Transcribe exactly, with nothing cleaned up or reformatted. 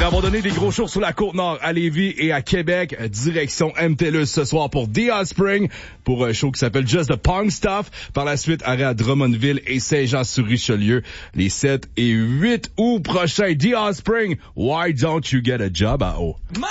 avons donné des gros shows sur la Côte-Nord, à Lévis et à Québec. Direction M T L U S ce soir pour The Offspring, pour un show qui s'appelle Just the Punk Stuff. Par la suite, arrêt à Drummondville et Saint-Jean-sur-Richelieu les sept et huit août prochains. The Offspring, Why Don't You Get a Job à eau.